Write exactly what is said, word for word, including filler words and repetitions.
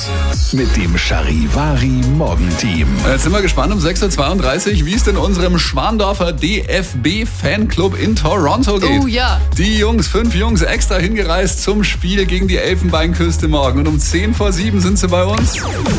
Mit dem Charivari Morgenteam. Jetzt sind wir gespannt um sechs Uhr zweiunddreißig, wie es denn unserem Schwandorfer D F B-Fanclub in Toronto geht. Oh ja. Die Jungs, fünf Jungs, extra hingereist zum Spiel gegen die Elfenbeinküste morgen. Und um zehn vor sieben sind sie bei uns.